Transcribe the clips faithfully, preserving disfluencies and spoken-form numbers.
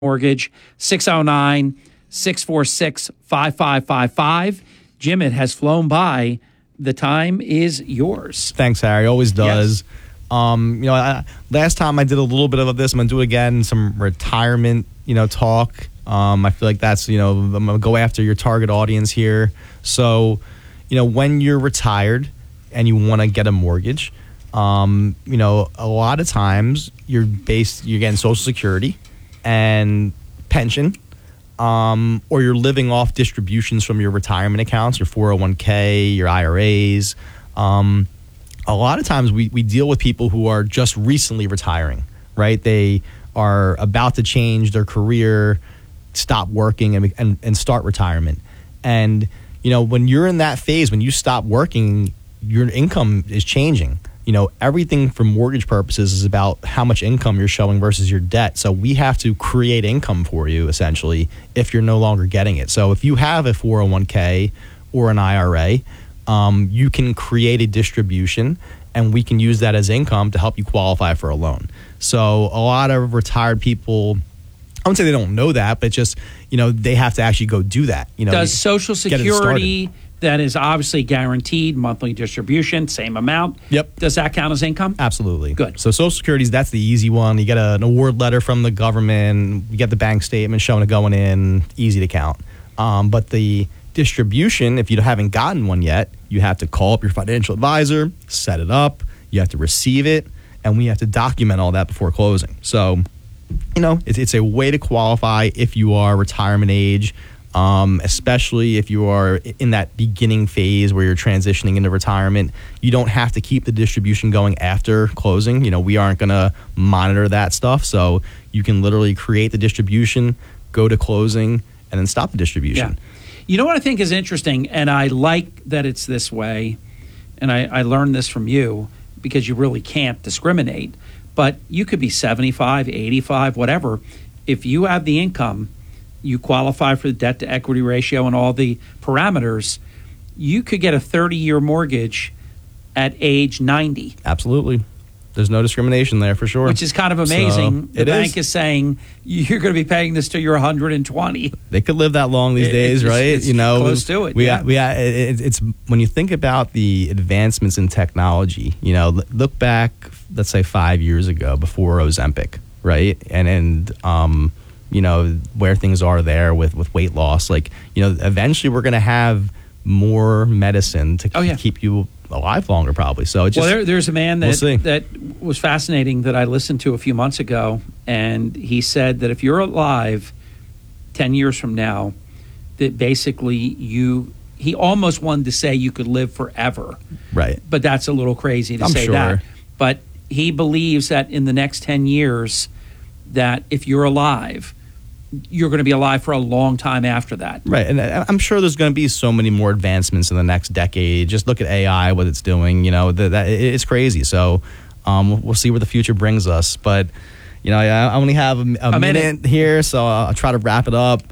Mortgage, six oh nine, six four six, five five five five. Jim, it has flown by. The time is yours. Thanks, Harry. Always does. Yes. Um, you know, I, last time I did a little bit of this. I'm going to do it again, some retirement, you know, talk. Um, I feel like that's, you know, I'm going to go after your target audience here. So, you know, when you're retired and you want to get a mortgage, um, you know, a lot of times you're based, you're getting Social Security and pension, um, or you're living off distributions from your retirement accounts, your four oh one k, your I R As. Um, a lot of times we, we deal with people who are just recently retiring, right? They are about to change their career, stop working, and, and, and start retirement. And, you know, when you're in that phase, when you stop working, your income is changing. You know, everything for mortgage purposes is about how much income you're showing versus your debt. So we have to create income for you, essentially, if you're no longer getting it. So if you have a four oh one k or an I R A, um, you can create a distribution, and we can use that as income to help you qualify for a loan. So a lot of retired people, I wouldn't say they don't know that, but just, you know, they have to actually go do that. You know, does Social Security, that is obviously guaranteed monthly distribution, same amount. Yep. Does that count as income? Absolutely. Good. So Social Security, that's the easy one. You get a, an award letter from the government. You get the bank statement showing it going in. Easy to count. Um, but the distribution, if you haven't gotten one yet, you have to call up your financial advisor, set it up. You have to receive it, and we have to document all that before closing. So, you know, it's, it's a way to qualify if you are retirement age. Um, especially if you are in that beginning phase where you're transitioning into retirement. You don't have to keep the distribution going after closing. You know, we aren't going to monitor that stuff. So you can literally create the distribution, go to closing, and then stop the distribution. Yeah. You know what I think is interesting, and I like that it's this way, and I, I learned this from you because you really can't discriminate, but you could be seventy-five, eighty-five, whatever. If you have the income, you qualify for the debt to equity ratio and all the parameters, you could get a thirty-year mortgage at age ninety. Absolutely. There's no discrimination there for sure. Which is kind of amazing. So, the bank is. is saying you're going to be paying this till you're one hundred twenty. They could live that long these it, days, it's, right? It's you know, close to it. We, yeah. we, it, it's when you think about the advancements in technology. You know, look back, let's say five years ago before Ozempic, right? And and um. you know, where things are there with, with weight loss. Like, you know, eventually we're going to have more medicine to oh, yeah. keep you alive longer probably. So it's just, well, there, there's a man that, we'll that was fascinating that I listened to a few months ago, and he said that if you're alive ten years from now, that basically you, he almost wanted to say you could live forever. Right. But that's a little crazy to I'm say sure. that. But he believes that in the next ten years, that if you're alive, you're going to be alive for a long time after that. Right. And I'm sure there's going to be so many more advancements in the next decade. Just look at A I, what it's doing. You know, the, that it's crazy. So um, we'll see where the future brings us. But, you know, I only have a, a, a minute, minute here, so I'll try to wrap it up.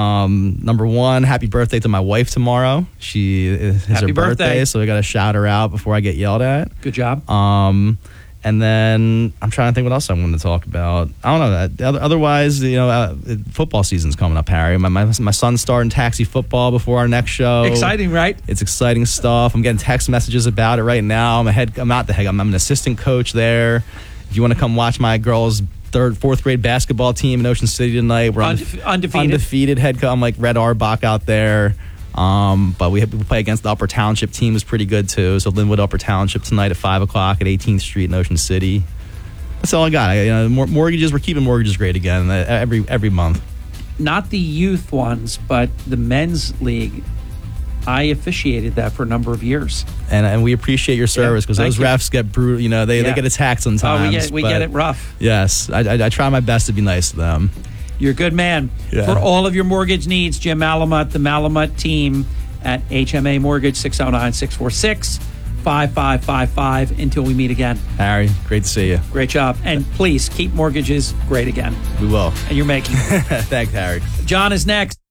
Um, number one, happy birthday to my wife tomorrow. She is happy her birthday, birthday, so we got to shout her out before I get yelled at. Good job. Um, And then I'm trying to think what else I wanted to talk about. I don't know. Otherwise, you know, uh, football season's coming up, Harry. My, my my son's starting taxi football before our next show. Exciting, right? It's exciting stuff. I'm getting text messages about it right now. I'm a head. I'm not the head. I'm, I'm an assistant coach there. If you want to come watch my girls' third, fourth grade basketball team in Ocean City tonight, we're Undefe- undefeated. Undefeated head coach. I'm like Red Auerbach out there. Um, but we, have, we play against the Upper Township team is pretty good too. So Linwood Upper Township tonight at five o'clock at eighteenth Street in Ocean City. That's all I got. I, you know, mor- mortgages. We're keeping mortgages great again uh, every every month. Not the youth ones, but the men's league. I officiated that for a number of years, and and we appreciate your service because yeah, those you. refs get brutal. You know, they, yeah. they get attacked sometimes. Oh, we get we get it rough. Yes, I, I I try my best to be nice to them. You're a good man. Yeah. For all of your mortgage needs, Jim Malamut, the Malamut team at H M A Mortgage, six oh nine, six four six, five five five five. Until we meet again. Harry, great to see you. Great job. And please keep mortgages great again. We will. And you're making it. Thanks, Harry. John is next.